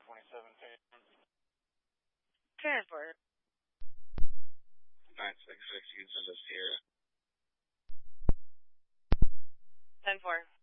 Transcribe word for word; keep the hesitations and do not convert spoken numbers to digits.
twenty-seven ten. ten four. nine six six, you can send us here. ten four.